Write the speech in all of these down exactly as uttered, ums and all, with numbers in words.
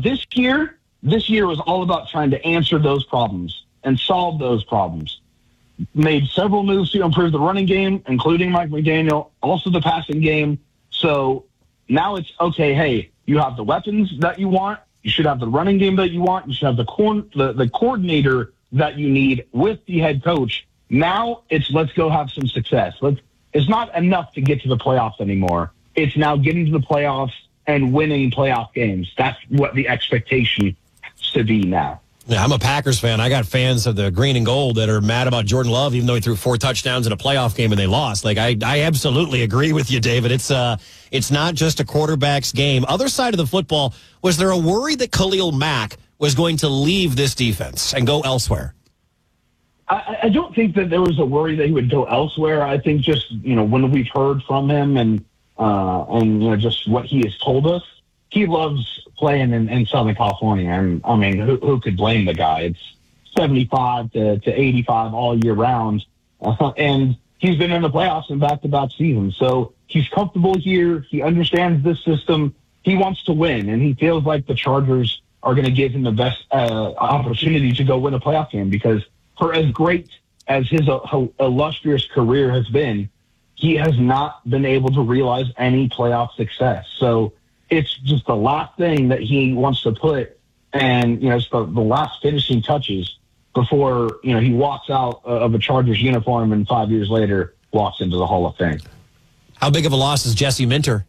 But this year, this year was all about trying to answer those problems and solve those problems. Made several moves to improve the running game, including Mike McDaniel, also the passing game. So now it's, okay, hey, you have the weapons that you want. You should have the running game that you want. You should have the, co- the, the coordinator that you need with the head coach. Now it's let's go have some success. Let's, it's not enough to get to the playoffs anymore. It's now getting to the playoffs and winning playoff games. That's what the expectation has to be now. Yeah, I'm a Packers fan. I got fans of the green and gold that are mad about Jordan Love, even though he threw four touchdowns in a playoff game and they lost. Like, I, I absolutely agree with you, David. It's uh, it's not just a quarterback's game. Other side of the football, was there a worry that Khalil Mack was going to leave this defense and go elsewhere? I, I don't think that there was a worry that he would go elsewhere. I think just, you know, when we've heard from him and, uh, and you know, just what he has told us, he loves playing in, in Southern California. And I mean, who, who could blame the guy? It's seventy-five to, to eighty-five all year round. Uh, and he's been in the playoffs in back-to-back seasons. So he's comfortable here. He understands this system. He wants to win. And he feels like the Chargers are going to give him the best uh, opportunity to go win a playoff game, because for as great as his uh, illustrious career has been, he has not been able to realize any playoff success. So it's just the last thing that he wants to put, and, you know, it's the, the last finishing touches before, you know, he walks out of a Chargers uniform and five years later walks into the Hall of Fame. How big of a loss is Jesse Minter?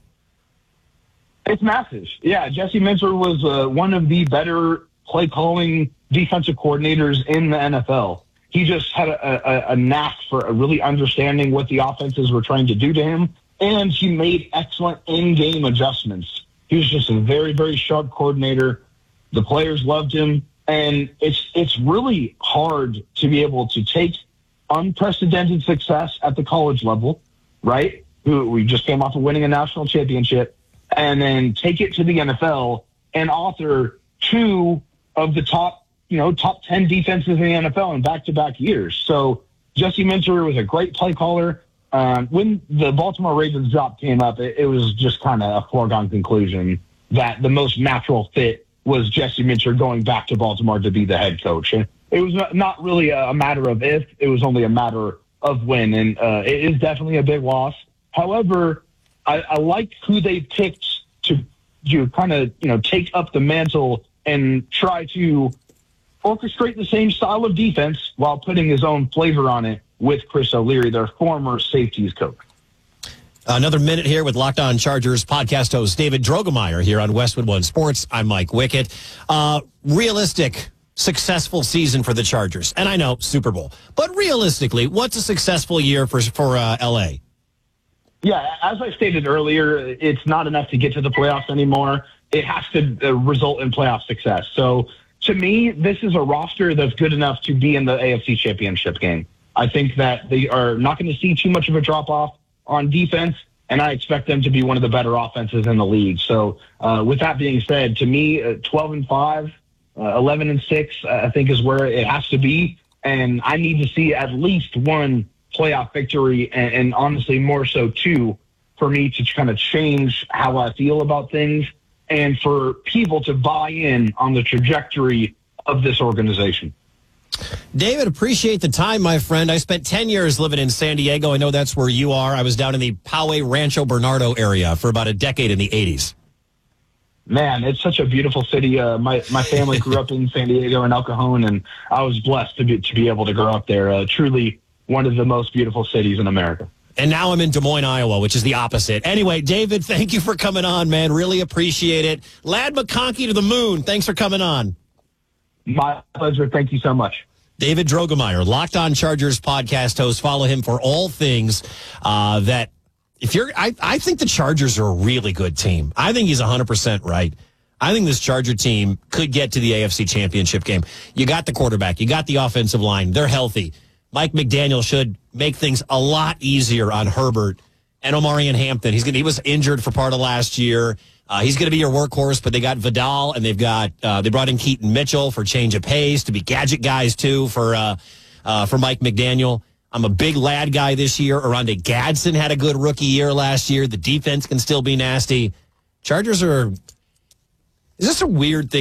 It's massive. Yeah, Jesse Minter was uh, one of the better play-calling defensive coordinators in the N F L. He just had a, a, a knack for really understanding what the offenses were trying to do to him, and he made excellent in-game adjustments. He was just a very, very sharp coordinator. The players loved him, and it's it's really hard to be able to take unprecedented success at the college level, right? We just came off of winning a national championship, and then take it to the N F L and author two of the top, you know, top ten defenses in the N F L in back-to-back years. So Jesse Minter was a great play caller. Um, when the Baltimore Ravens job came up, it, it was just kind of a foregone conclusion that the most natural fit was Jesse Minter going back to Baltimore to be the head coach. And it was not, not really a matter of if, it was only a matter of when. And uh, it is definitely a big loss. However, I, I like who they picked to, to kind of, you know, take up the mantle and try to orchestrate the same style of defense while putting his own flavor on it with Chris O'Leary, their former safeties coach. Another minute here with Locked On Chargers podcast host David Drogemeyer here on Westwood One Sports. I'm Mike Wickett. Uh, realistic, successful season for the Chargers. And I know, Super Bowl. But realistically, what's a successful year for, for uh, L A? Yeah, as I stated earlier, it's not enough to get to the playoffs anymore. It has to uh, result in playoff success. So to me, this is a roster that's good enough to be in the A F C Championship game. I think that they are not going to see too much of a drop-off on defense, and I expect them to be one of the better offenses in the league. So uh, with that being said, to me, uh, twelve and five, uh, eleven and six, uh, I think is where it has to be. And I need to see at least one playoff victory, and, and honestly more so two, for me to kind of change how I feel about things and for people to buy in on the trajectory of this organization. David, appreciate the time, my friend. I spent ten years living in San Diego. I know that's where you are. I was down in the Poway, Rancho Bernardo area for about a decade in the eighties. Man, it's such a beautiful city. Uh, my my family grew up in San Diego and El Cajon, and I was blessed to be, to be able to grow up there. Uh, truly one of the most beautiful cities in America. And now I'm in Des Moines, Iowa, which is the opposite. Anyway, David, thank you for coming on, man. Really appreciate it. Ladd McConkey to the moon. Thanks for coming on. My pleasure. Thank you so much. David Drogemeyer, Locked On Chargers podcast host. Follow him for all things uh, that if you're, I, I think the Chargers are a really good team. I think he's one hundred percent right. I think this Charger team could get to the A F C Championship game. You got the quarterback. You got the offensive line. They're healthy. Mike McDaniel should make things a lot easier on Herbert and Omarion Hampton. He's gonna, he was injured for part of last year. Uh, he's going to be your workhorse, but they got Vidal, and they've got uh, they brought in Keaton Mitchell for change of pace, to be gadget guys too for uh, uh, for Mike McDaniel. I'm a big Ladd guy this year. Oronde Gadsden had a good rookie year last year. The defense can still be nasty. Chargers are. Is this a weird thing?